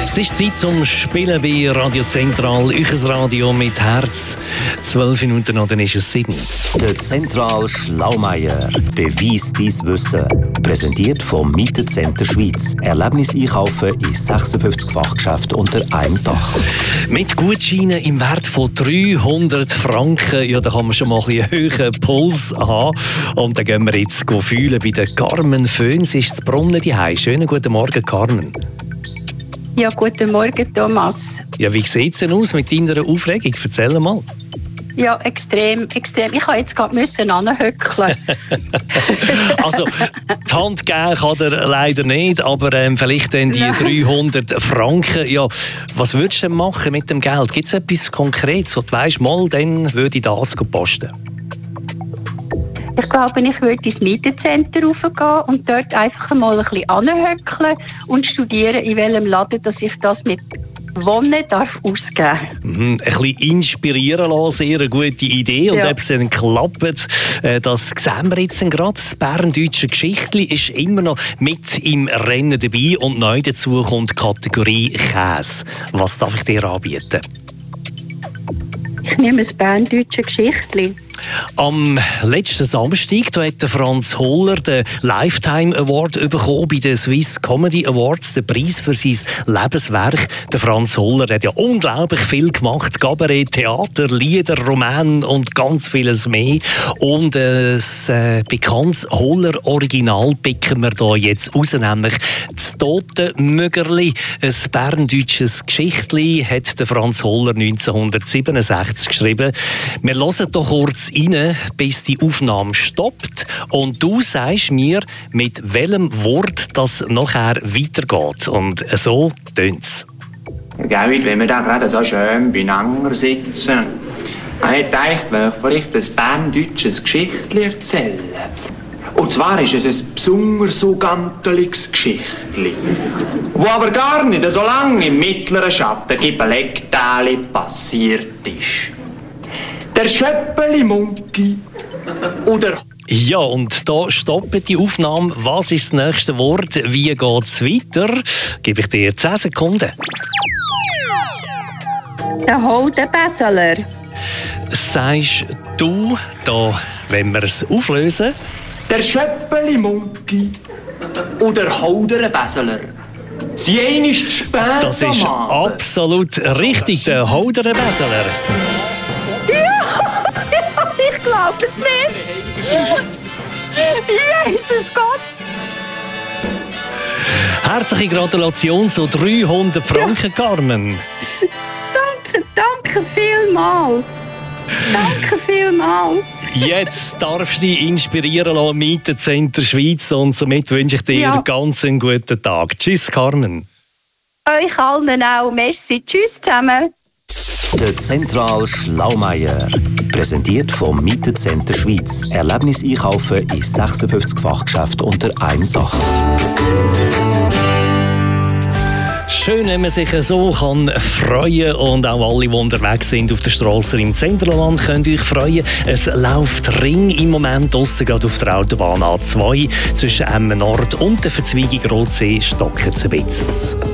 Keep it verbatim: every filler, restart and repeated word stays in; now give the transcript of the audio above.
Es ist Zeit zum Spielen bei Radio Zentral, euer Radio mit Herz. Zwölf Minuten noch, dann ist es sieben. Der Zentral Schlaumeier. Beweis dein Wissen. Präsentiert vom Mietecenter Schweiz. Erlebnis einkaufen in sechsundfünfzig Fachgeschäften unter einem Dach. Mit Gutscheinen im Wert von dreihundert Franken, ja, da kann man schon mal ein bisschen einen höheren Puls haben. Und dann gehen wir jetzt fühlen bei der Carmen Föhns. Ist das Brunnen die Hause? Schönen guten Morgen, Carmen. Ja, guten Morgen, Thomas. Ja, wie sieht es denn aus mit deiner Aufregung? Erzähl mal. Ja, extrem, extrem. Ich musste jetzt gerade anhöckeln. Also, die Hand geben kann er leider nicht, aber ähm, vielleicht dann die Nein. dreihundert Franken. Ja, was würdest du denn machen mit dem Geld? Gibt es etwas Konkretes, wo du weisst, mal, dann würde ich das posten? Ich glaube, ich würde ins Mietecenter raufgehen und dort einfach mal ein bisschen anhöckeln und studieren, in welchem Laden dass ich das mit Wohnen darf ausgeben. Mhm, ein bisschen inspirieren lassen, sehr eine gute Idee. Und ja. ob es dann klappt, das sehen wir jetzt gerade. Das berndeutsche Geschichtli ist immer noch mit im Rennen dabei und neu dazu kommt die Kategorie Käse. Was darf ich dir anbieten? Ich nehme das berndeutsche Geschichtli. Am letzten Samstag da hat der Franz Holler den Lifetime Award bekommen bei den Swiss Comedy Awards, den Preis für sein Lebenswerk. Der Franz Holler hat ja unglaublich viel gemacht: Kabarett, Theater, Lieder, Roman und ganz vieles mehr. Und äh, das äh, bekanntes Holler Original picken wir da jetzt raus, nämlich das Tote Mögerli. Ein berndeutsches Geschichtli hat der Franz Holler neunzehnhundertsiebenundsechzig geschrieben. Wir hören doch kurz rein, bis die Aufnahme stoppt und du sagst mir, mit welchem Wort das nachher weitergeht. Und so tönt es. Gell, wenn wir da gerade so schön beieinander sitzen, habe ich gedacht, ich vielleicht ein berndeutsches Geschichtli erzählen. Und zwar ist es ein besonders so ganteliges Geschichtli, wo aber gar nicht so lange im mittleren Schattengebelecktal passiert ist. Der Schöppeli-Munki oder... Ja, und da stoppt die Aufnahme. Was ist das nächste Wort? Wie geht es weiter? Gebe ich dir zehn Sekunden. Der Holdenbesseler. Sagst du, da, wenn wir es auflösen? Der Schöppeli-Munki oder Holdenbesseler. Sie ist zu spät. Das ist absolut richtig, der Holdenbesseler. Ich glaube es nicht. Jesus Gott. Herzliche Gratulation zu dreihundert Franken, Carmen. Danke, danke vielmals. Danke vielmals. Jetzt darfst du dich inspirieren lassen, Mietecenter Schweiz, und somit wünsche ich dir ja. ganz einen guten Tag. Tschüss, Carmen. Euch allen auch. Merci. Tschüss zusammen. Der Zentral Schlaumeier. Präsentiert vom Mietecenter Schweiz. Erlebnis einkaufen in sechsundfünfzig Fachgeschäften unter einem Dach. Schön, wenn man sich so kann freuen, und auch alle, die unterwegs sind auf der Straße im Zentralland, könnt euch freuen. Es läuft Ring im Moment draussen, gerade auf der Autobahn A zwei zwischen Emmen Nord und der Verzweigung Rotsee Stockenzebitz.